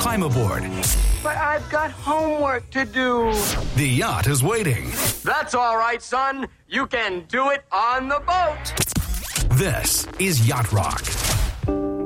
Climb aboard. But I've got homework to do. The yacht is waiting. That's all right, son. You can do it on the boat. This is Yacht Rock.